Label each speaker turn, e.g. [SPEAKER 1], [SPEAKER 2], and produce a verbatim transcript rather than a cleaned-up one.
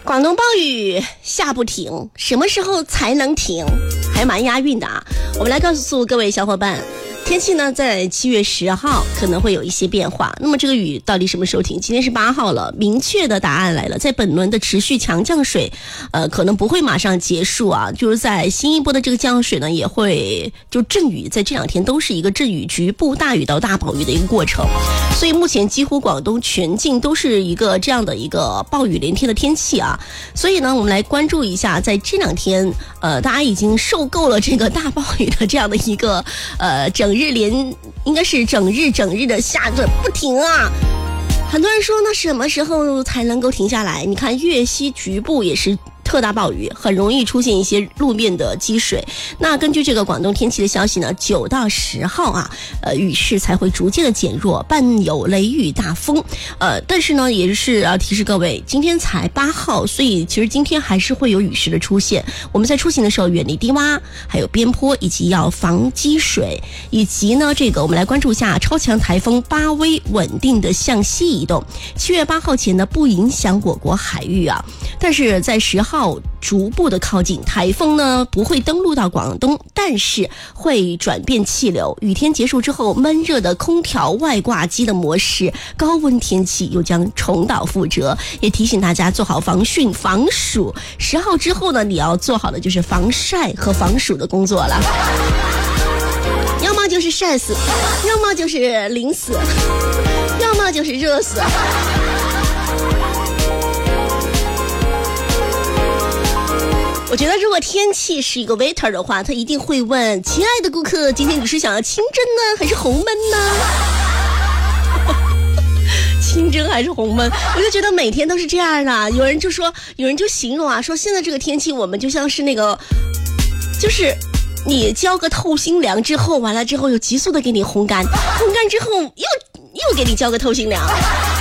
[SPEAKER 1] 广东暴雨下不停，什么时候才能停？还蛮押韵的啊！我们来告诉各位小伙伴，天气呢在七月十号可能会有一些变化。那么这个雨到底什么时候停？今天是八号了，明确的答案来了，在本轮的持续强降水，呃，可能不会马上结束啊，就是在新一波的这个降水呢，也会就阵雨，在这两天都是一个阵雨，局部大雨到大暴雨的一个过程。所以目前几乎广东全境都是一个这样的一个暴雨连天的天气啊。所以呢，我们来关注一下，在这两天，呃，大家已经受够了这个大暴雨的这样的一个呃整日连，应该是整日整日的下着不停啊。很多人说，那什么时候才能够停下来？你看粤西局部也是特大暴雨，很容易出现一些路面的积水。那根据这个广东天气的消息呢，九到十号啊，呃，雨势才会逐渐的减弱，伴有雷雨大风。呃，但是呢，也是要提示各位，今天才八号，所以其实今天还是会有雨势的出现。我们在出行的时候，远离低洼，还有边坡，以及要防积水，以及呢，这个我们来关注一下超强台风巴威稳定的向西移动。七月八号前呢，不影响我国海域啊，但是在十号。逐步的靠近，台风呢不会登陆到广东，但是会转变气流。雨天结束之后，闷热的空调外挂机的模式，高温天气又将重蹈覆辙。也提醒大家做好防汛防暑。十号之后呢，你要做好的就是防晒和防暑的工作了。要么就是晒死，要么就是淋死，要么就是热死。我觉得如果天气是一个 waiter 的话，他一定会问，亲爱的顾客，今天你是想要清蒸呢还是红焖呢？清蒸还是红焖？我就觉得每天都是这样的。有人就说，有人就形容啊，说现在这个天气我们就像是那个，就是你浇个透心凉之后，完了之后又急速的给你烘干，烘干之后又又给你浇个透心凉。